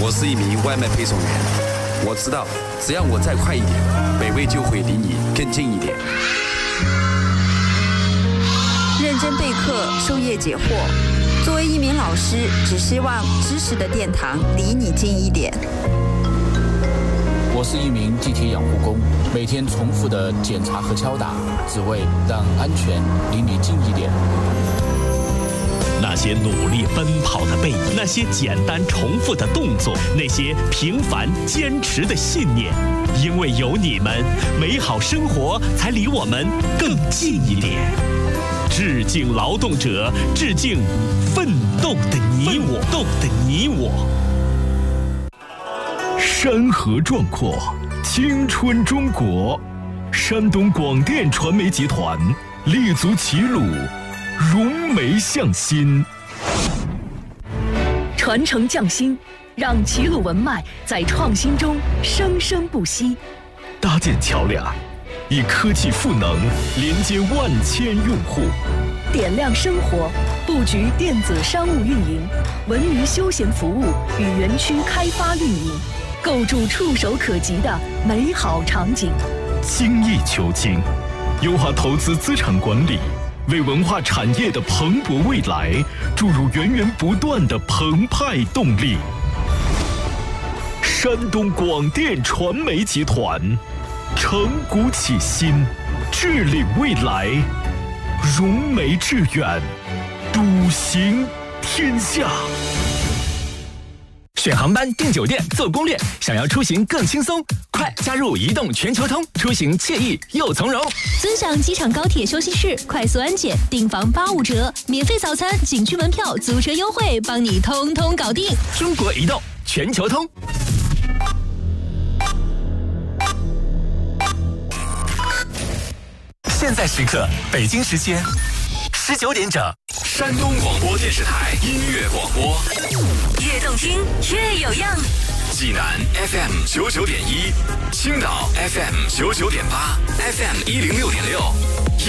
我是一名外卖配送员，我知道只要我再快一点，北纬就会离你更近一点。 认真备课，授业解惑。作为一名老师，只希望知识的殿堂离你近一点。 我是一名地铁养护工，每天重复的检查和敲打，只为让安全离你近一点。 那些努力奔跑的背影，那些简单重复的动作，那些平凡坚持的信念，因为有你们，美好生活才离我们更近一点。致敬劳动者，致敬奋斗的你我。山河壮阔，青春中国。山东广电传媒集团立足齐鲁，融媒向心， 传承匠心，让齐鲁文脉在创新中生生不息。 搭建桥梁，以科技赋能连接万千用户。 点亮生活，布局电子商务运营、文娱休闲服务与园区开发运营，构筑触手可及的美好场景。 精益求精，优化投资资产管理，为文化产业的蓬勃未来注入源源不断的澎湃动力。山东广电传媒集团，承古启新，致力未来，融媒致远，笃行天下。 选航班、订酒店、做攻略，想要出行更轻松，快加入移动全球通，出行惬意又从容。 尊享机场高铁休息室，快速安检，订房85折，免费早餐、景区门票、租车优惠，帮你通通搞定。 中国移动全球通。现在时刻，北京时间19点整， 山东广播电视台音乐广播， 越动听越有样。 济南 FM 99.1，青岛 FM 99.8，FM 106.6。